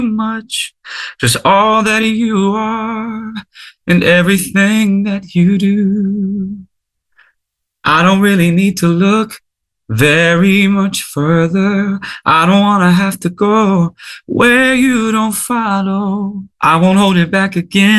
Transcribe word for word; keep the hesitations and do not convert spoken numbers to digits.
much, just all that you are and everything that you do. I don't really need to look very much further. I don't want to have to go where you don't follow. I won't hold it back again.